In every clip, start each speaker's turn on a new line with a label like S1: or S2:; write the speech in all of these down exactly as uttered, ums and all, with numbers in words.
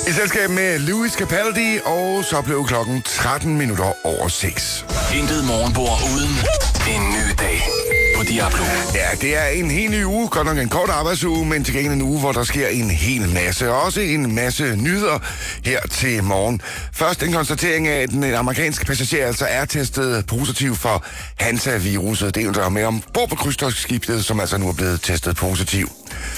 S1: I selskab med Louis Capaldi, og så blev klokken tretten minutter over seks.
S2: Intet morgenbord uden en ny dag på Diablo.
S1: Ja, det er en helt ny uge, godt nok en kort arbejdsuge, men til gengæld en uge, hvor der sker en hel masse. Også en masse nyheder her til morgen. Først en konstatering af, at den amerikanske passager altså er testet positiv for Hansa-viruset. Det er jo der med om bord på krydstogtskibet, som altså nu er blevet testet positiv.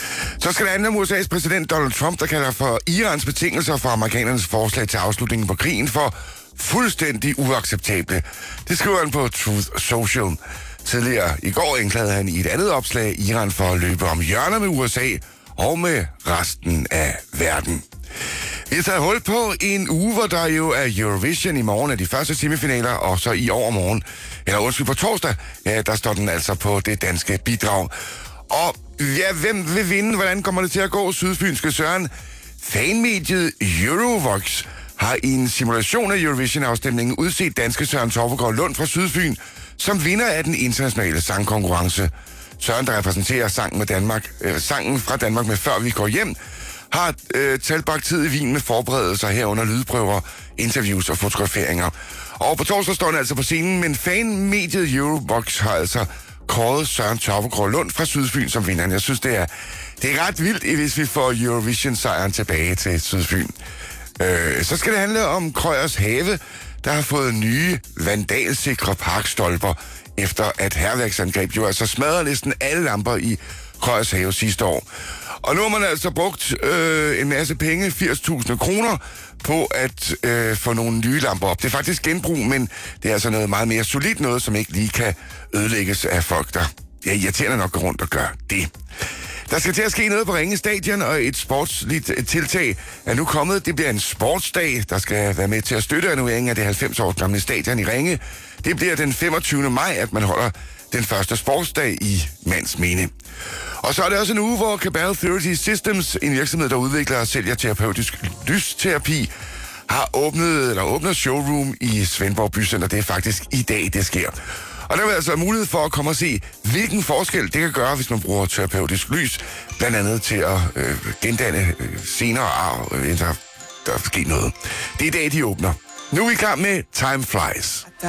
S1: Så skal det handle om U S A's præsident Donald Trump, der kalder for Irans betingelser for amerikanernes forslag til afslutningen på krigen for fuldstændig uacceptable. Det skriver han på Truth Social. Tidligere i går anklagede han i et andet opslag Iran for at løbe om hjørner med U S A og med resten af verden. Vi har taget hul på en uge, hvor der jo er Eurovision i morgen af de første semifinaler, og så i overmorgen, eller undskyld på torsdag, ja, der står den altså på det danske bidrag. Og ja, hvem vil vinde? Hvordan kommer det til at gå? Sydfynske Søren. Fanmediet Eurovox har i en simulation af Eurovision-afstemningen udset danske Søren Torpegaard Lund fra Sydfyn som vinder af den internationale sangkonkurrence. Søren, der repræsenterer sangen, med Danmark, øh, sangen fra Danmark med Før vi går hjem, har øh, tilbragt tid i Wien med forberedelser herunder lydprøver, interviews og fotograferinger. Og på torsdag står han altså på scenen, men fanmediet Eurovox har altså kåret Søren Torpegaard Lund fra Sydfyn som vinderen. Jeg synes, det er, det er ret vildt, hvis vi får Eurovision-sejren tilbage til Sydfyn. Øh, så skal det handle om Krøyers Have, der har fået nye vandalsikre parkstolper, efter at hærværksangreb jo altså smadrede næsten alle lamper i Krøyers Have sidste år. Og nu har man altså brugt øh, en masse penge, firs tusind kroner, på at øh, få nogle nye lamper op. Det er faktisk genbrug, men det er altså noget meget mere solidt noget, som ikke lige kan ødelægges af folk, der ja, irriterende nok går rundt og gør det. Der skal til at ske noget på Ringe Stadion, og et sportsligt tiltag er nu kommet. Det bliver en sportsdag, der skal være med til at støtte renoveringen af det halvfems år gamle stadion i Ringe. Det bliver den femogtyvende maj, at man holder den første sportsdag i Mands Minde. Og så er det også en uge, hvor Cabal Therapy Systems, en virksomhed, der udvikler og sælger terapeutisk lysterapi, har åbnet, eller åbnet showroom i Svendborg Bycenter. Det er faktisk i dag, det sker. Og der er altså mulighed for at komme og se, hvilken forskel det kan gøre, hvis man bruger terapeutisk lys, blandt andet til at øh, gendanne øh, senere arv, øh, der, der er sket noget. Det er i dag, de åbner. Nu er vi klar med Time Flies.